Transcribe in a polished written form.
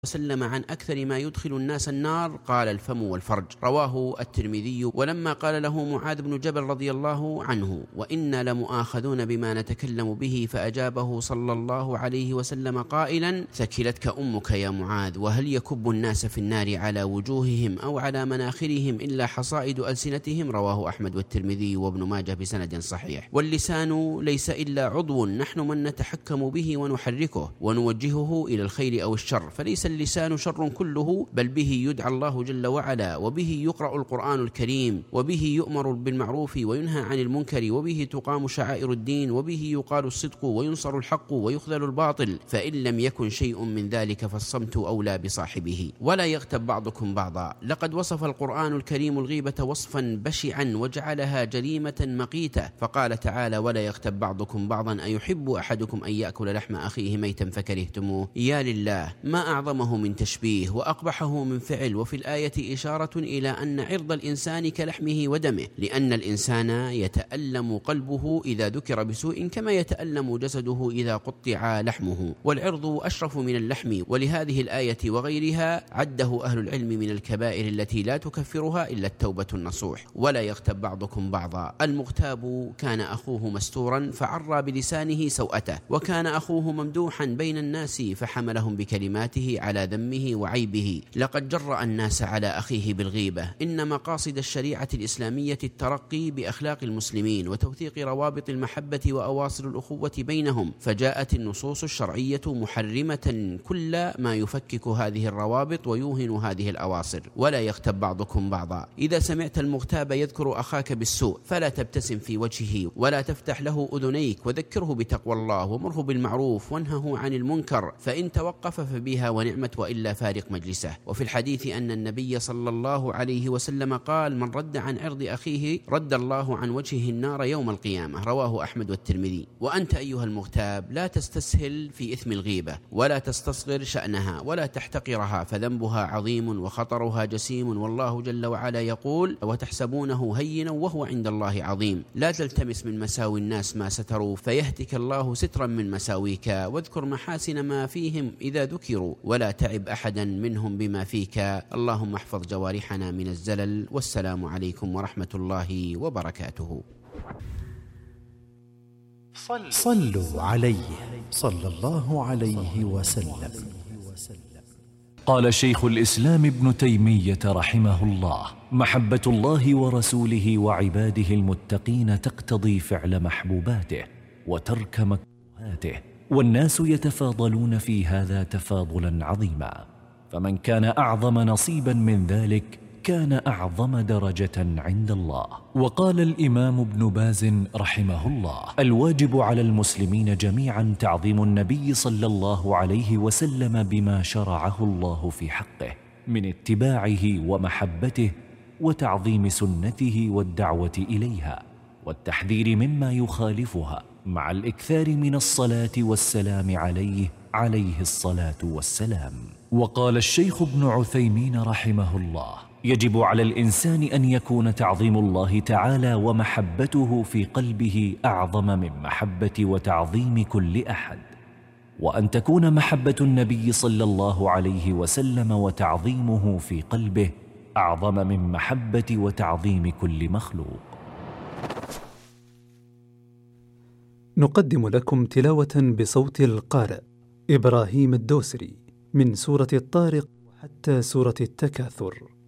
وسلم عن أكثر ما يدخل الناس النار قال الفم والفرج، رواه الترمذي. ولما قال له معاذ بن جبل رضي الله عنه: وإنا لمؤاخذون بما نتكلم به، فأجابه صلى الله عليه وسلم قائلا: ثكلتك أمك يا معاذ، وهل يكب الناس في النار على وجوههم أو على مناخرهم إلا حصائد ألسنتهم؟ رواه أحمد والترمذي وابن ماجه بسند صحيح. واللسان ليس إلا عضو نحن من نتحكم به ونحركه ونوجهه إلى الخير أو الشر، فليس اللسان شر كله، بل به يدعى الله جل وعلا، وبه يقرأ القرآن الكريم، وبه يؤمر بالمعروف وينهى عن المنكر، وبه تقام شعائر الدين، وبه يقال الصدق وينصر الحق ويخذل الباطل، فإن لم يكن شيء من ذلك فالصمت أولى بصاحبه. ولا يغتب بعضكم بعضا. لقد وصف القرآن الكريم الغيبة وصفا بشعا وجعلها جريمة مقيتة، فقال تعالى: ولا يغتب بعضكم بعضا أيحب أحدكم أن يأكل لحم أخيه ميتا فكرهتموه. يا لله، ما أعظمه من تشبيه وأقبحه من فعل. وفي الآية إشارة إلى أن عرض الإنسان كلحمه ودمه، لأن الإنسان يتألم قلبه إذا ذكر بسوء كما يتألم جسده إذا قطع لحمه، والعرض أشرف من اللحم. ولهذه الآية وغيرها عده أهل العلم من الكبائر التي لا تكفرها إلا التوبة النصوح. ولا يغتب بعضكم بعضا. المغتاب كان أخوه مستورا فعرى بلسانه سوءته، وكان أخوه ممدوحا بين الناس فحملهم بكلماته على ذمه وعيبه. لقد جرأ الناس على أخيه بالغيبة. إن مقاصد الشريعة الإسلامية الترقي بأخلاق المسلمين وتوثيق روابط المحبة وأواصر الأخوة بينهم، فجاءت النصوص الشرعية محرمة كل ما يفكك هذه الروابط ويوهن هذه الأواصر. ولا يغتب بعضكم بعضا. إذا سمعت المغتاب يذكر أخاك بالسوء فلا تبتسم في وجهه ولا تفتح له أذنيك، وذكره بتقوى الله ومره بالمعروف وانهه عن المنكر، فإن توقف فبها ونعمت، وإلا فارق مجلسه. وفي الحديث أن النبي صلى الله عليه وسلم قال: من رد عن عرض أخيه رد الله عن وجهه النار يوم القيامة، رواه أحمد والترمذي. وأنت أيها المغتاب لا تستسهل في إثم الغيبة، ولا تستصغر شأنها ولا تحتقرها، فذنبها عظيم وخطرها جسيم، والله جل وعلا يقول: وتحسبونه هينا وهو عند الله عظيم. لا تلتمس من مساوي الناس ما ستروا فيهتك الله سترا من مساويك، واذكر محاسن ما فيهم إذا ذكروا، ولا تعب أحدا منهم بما فيك. اللهم احفظ جوارحنا من الزلل. والسلام عليكم ورحمة الله وبركاته. صلوا عليه صلى الله عليه وسلم. قال شيخ الإسلام ابن تيمية رحمه الله: محبة الله ورسوله وعباده المتقين تقتضي فعل محبوباته وترك مكروهاته، والناس يتفاضلون في هذا تفاضلا عظيما، فمن كان أعظم نصيبا من ذلك كان أعظم درجة عند الله. وقال الإمام ابن باز رحمه الله: الواجب على المسلمين جميعا تعظيم النبي صلى الله عليه وسلم بما شرعه الله في حقه من اتباعه ومحبته وتعظيم سنته والدعوة إليها والتحذير مما يخالفها، مع الإكثار من الصلاة والسلام عليه الصلاة والسلام. وقال الشيخ ابن عثيمين رحمه الله: يجب على الإنسان أن يكون تعظيم الله تعالى ومحبته في قلبه أعظم من محبة وتعظيم كل أحد، وأن تكون محبة النبي صلى الله عليه وسلم وتعظيمه في قلبه أعظم من محبة وتعظيم كل مخلوق. نقدم لكم تلاوة بصوت القارئ إبراهيم الدوسري من سورة الطارق حتى سورة التكاثر.